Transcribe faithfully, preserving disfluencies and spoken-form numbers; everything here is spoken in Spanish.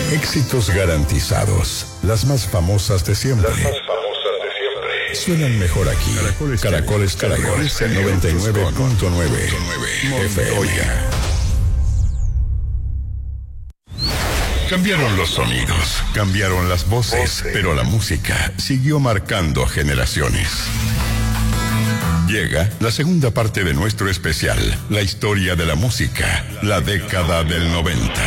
Éxitos garantizados. Las más famosas de siempre. Las más famosas de siempre. Suenan mejor aquí. Caracoles, Caracoles, Caracoles, Caracoles, noventa y nueve punto nueve F M. Cambiaron los sonidos, cambiaron las voces, pero la música siguió marcando generaciones. Llega la segunda parte de nuestro especial, la historia de la música, la década del noventa.